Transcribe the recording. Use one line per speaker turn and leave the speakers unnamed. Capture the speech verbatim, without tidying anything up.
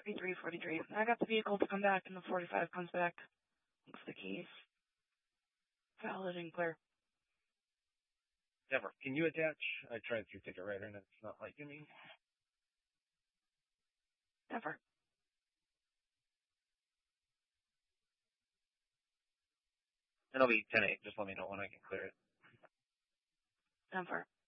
thirty-three forty-three. I got the vehicle to come back, and the forty-five comes back. Looks the keys. Valid and clear.
Never. Can you attach? I tried through ticket writer, and it's not liking me.
Never.
It'll be ten eight. Just let me know when I can clear it.
Never.